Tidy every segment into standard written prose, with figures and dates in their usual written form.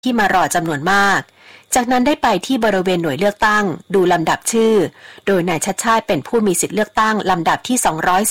ที่มารอจำนวนมากจากนั้นได้ไปที่บริเวณหน่วยเลือกตั้งดูลำดับชื่อโดยนายชัชชาติเป็นผู้มีสิทธิเลือกตั้งลำดับที่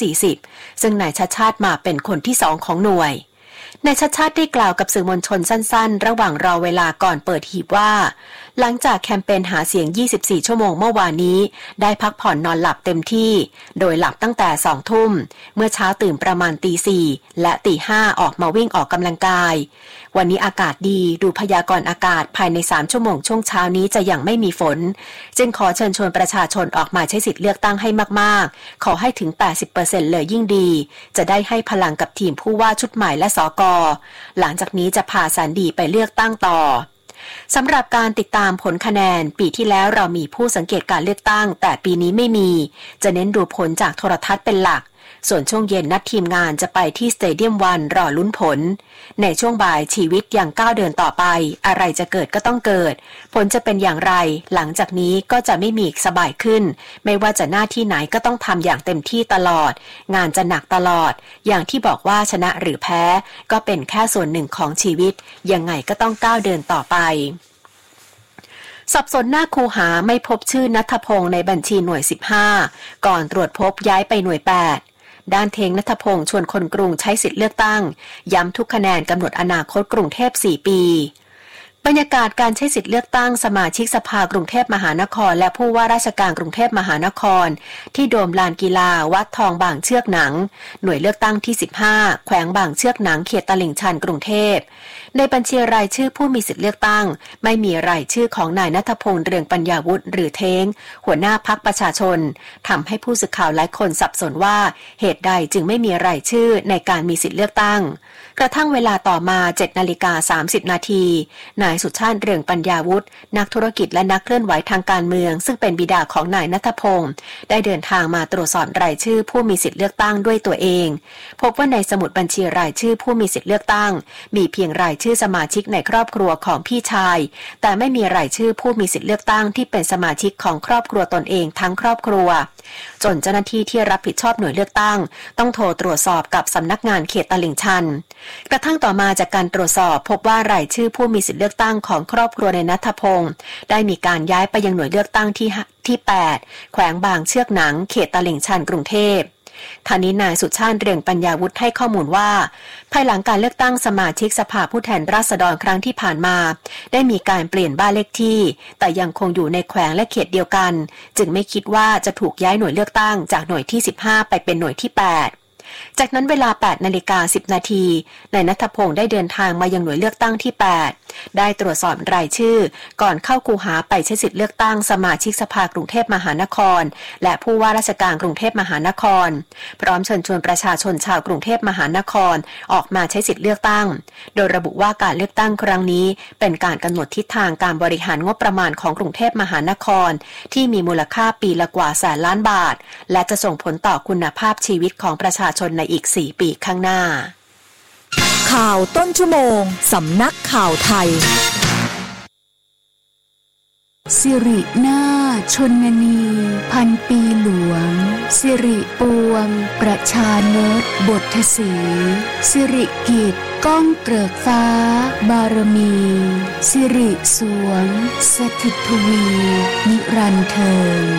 240ซึ่งนายชัชชาติมาเป็นคนที่2ของหน่วยนายชัชชาติได้กล่าวกับสื่อมวลชนสั้นๆระหว่างรอเวลาก่อนเปิดหีบว่าหลังจากแคมเปญหาเสียง24ชั่วโมงเมื่อวานนี้ได้พักผ่อนนอนหลับเต็มที่โดยหลับตั้งแต่20:00 นเมื่อเช้าตื่นประมาณตี 4และตี 5ออกมาวิ่งออกกำลังกายวันนี้อากาศดีดูพยากรณ์อากาศภายใน3ชั่วโมงช่วงเช้านี้จะยังไม่มีฝนจึงขอเชิญชวนประชาชนออกมาใช้สิทธิเลือกตั้งให้มากๆขอให้ถึง 80% เลยยิ่งดีจะได้ให้พลังกับทีมผู้ว่าชุดใหม่และสก.หลังจากนี้จะพาแสนดีไปเลือกตั้งต่อสำหรับการติดตามผลคะแนนปีที่แล้วเรามีผู้สังเกตการเลือกตั้งแต่ปีนี้ไม่มีจะเน้นดูผลจากโทรทัศน์เป็นหลักส่วนช่วงเย็นนัดทีมงานจะไปที่สเตเดียมวันรอลุ้นผลในช่วงบ่ายชีวิตยังก้าวเดินต่อไปอะไรจะเกิดก็ต้องเกิดผลจะเป็นอย่างไรหลังจากนี้ก็จะไม่มีสบายขึ้นไม่ว่าจะหน้าที่ไหนก็ต้องทำอย่างเต็มที่ตลอดงานจะหนักตลอดอย่างที่บอกว่าชนะหรือแพ้ก็เป็นแค่ส่วนหนึ่งของชีวิตยังไงก็ต้องก้าวเดินต่อไปสับสนหน้าคูหาไม่พบชื่อณัฐพงศ์ในบัญชีหน่วย15ก่อนตรวจพบย้ายไปหน่วย8ด้านเทงณัฐพงศ์ชวนคนกรุงใช้สิทธิเลือกตั้งย้ำทุกคะแนนกำหนดอนาคตกรุงเทพ4ปีบรรยากาศการใช้สิทธิเลือกตั้งสมาชิกสภากรุงเทพมหานครและผู้ว่าราชการกรุงเทพมหานครที่โดมลานกีฬาวัดทองบางเชือกหนังหน่วยเลือกตั้งที่15แขวงบางเชือกหนังเขตตลิ่งชันกรุงเทพในบัญชีรายชื่อผู้มีสิทธิเลือกตั้งไม่มีรายชื่อของนายณัฐพงศ์เรืองปัญญาวุฒิหรือเท้งหัวหน้าพรรคประชาชนทำให้ผู้สื่อข่าวหลายคนสับสนว่าเหตุใดจึงไม่มีรายชื่อในการมีสิทธิเลือกตั้งกระทั่งเวลาต่อมา 7:30 นาทีนายสุชาติเรืองปัญญาวุฒินักธุรกิจและนักเคลื่อนไหวทางการเมืองซึ่งเป็นบิดาของนายณัฐพงศ์ได้เดินทางมาตรวจสอบรายชื่อผู้มีสิทธิเลือกตั้งด้วยตัวเองพบว่าในสมุดบัญชีรายชื่อผู้มีสิทธิเลือกตั้งมีเพียงรายชื่อสมาชิกในครอบครัวของพี่ชายแต่ไม่มีรายชื่อผู้มีสิทธิเลือกตั้งที่เป็นสมาชิกของครอบครัวตนเองทั้งครอบครัวจนเจ้าหน้าที่ที่รับผิดชอบหน่วยเลือกตั้งต้องโทรตรวจสอบกับสำนักงานเขตตลิ่งชันกระทั่งต่อมาจากการตรวจสอบพบว่ารายชื่อผู้มีสิทธิเลือกตั้งของครอบครัวในณัฐพงศ์ได้มีการย้ายไปยังหน่วยเลือกตั้งที่8แขวงบางเชือกหนังเขตตลิ่งชันกรุงเทพท่านี้นายสุชาติเรืองปัญญาวุฒิให้ข้อมูลว่าภายหลังการเลือกตั้งสมาชิกสภาผู้แทนราษฎรครั้งที่ผ่านมาได้มีการเปลี่ยนบ้านเลขที่แต่ยังคงอยู่ในแขวงและเขตเดียวกันจึงไม่คิดว่าจะถูกย้ายหน่วยเลือกตั้งจากหน่วยที่15ไปเป็นหน่วยที่8จากนั้นเวลา 8:10 นาทีนายณัฐพงศ์ได้เดินทางมายังหน่วยเลือกตั้งที่8ได้ตรวจสอบรายชื่อก่อนเข้าคูหาไปใช้สิทธิเลือกตั้งสมาชิกสภากรุงเทพมหานครและผู้ว่าราชการกรุงเทพมหานครพร้อมเชิญชวนประชาชนชาวกรุงเทพมหานครออกมาใช้สิทธิเลือกตั้งโดยระบุว่าการเลือกตั้งครั้งนี้เป็นการกำหนดทิศทางการบริหารงบประมาณของกรุงเทพมหานครที่มีมูลค่าปีละกว่าแสนล้านบาทและจะส่งผลต่อคุณภาพชีวิตของประชาชนในอีก4 ปีข้างหน้าข่าวต้นชั่วโมงสำนักข่าวไทยสิรินาถชนนีพันปีหลวงสิริปวงประชานตบทสีสิริกิจก้องเกริกฟ้าบารมีสิริสวงสถิตทวีนิรันดร์เทิน